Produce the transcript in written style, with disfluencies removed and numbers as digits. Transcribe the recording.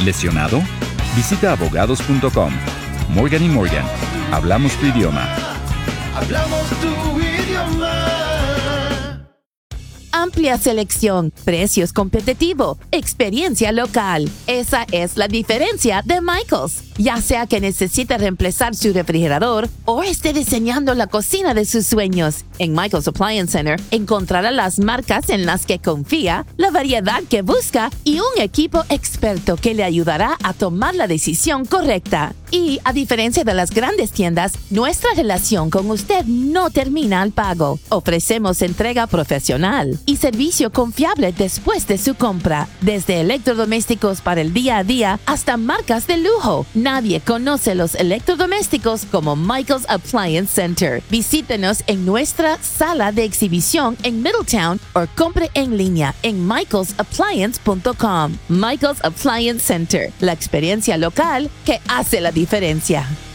¿Lesionado? Visita abogados.com. Morgan & Morgan. Hablamos tu idioma. Hablamos tu idioma. Amplia selección, precios competitivos, experiencia local. Esa es la diferencia de Michaels. Ya sea que necesite reemplazar su refrigerador o esté diseñando la cocina de sus sueños, en Michaels Appliance Center encontrará las marcas en las que confía, la variedad que busca y un equipo experto que le ayudará a tomar la decisión correcta. Y, a diferencia de las grandes tiendas, nuestra relación con usted no termina al pago. Ofrecemos entrega profesional y servicio confiable después de su compra, desde electrodomésticos para el día a día hasta marcas de lujo. Nadie conoce los electrodomésticos como Michaels Appliance Center. Visítenos en nuestra sala de exhibición en Middletown o compre en línea en michaelsappliance.com. Michaels Appliance Center, la experiencia local que hace la diferencia.